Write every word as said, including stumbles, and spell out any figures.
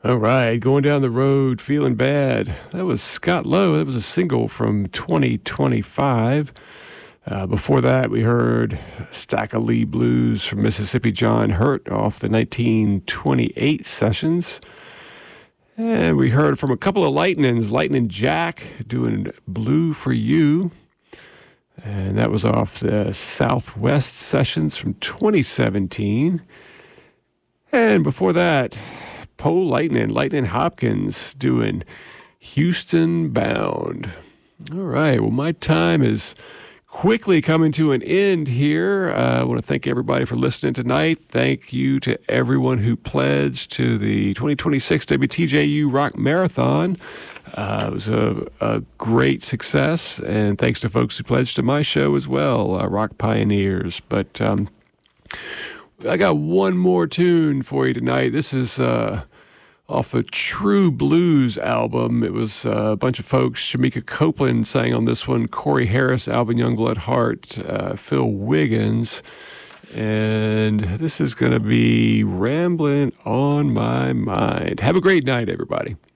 All right, going down the road, feeling bad. That was Scott Lowe. That was a single from twenty twenty-five. Uh, before that, we heard Stack of Lee Blues from Mississippi John Hurt off the nineteen twenty-eight sessions. And we heard from a couple of Lightnings, Lightning Jack doing Blue for You. And that was off the Southwest sessions from twenty seventeen. And before that, Poe Lightning, Lightning Hopkins doing Houston Bound. All right, well, my time is quickly coming to an end here. Uh, I want to thank everybody for listening tonight. Thank you to everyone who pledged to the twenty twenty-six W T J U Rock Marathon. Uh, it was a, a great success, and thanks to folks who pledged to my show as well, uh, Rock Pioneers. But um, I got one more tune for you tonight. This is uh, off a True Blues album. It was uh, a bunch of folks. Shamika Copeland sang on this one. Corey Harris, Alvin Youngblood Hart, uh, Phil Wiggins. And this is going to be Rambling on My Mind. Have a great night, everybody.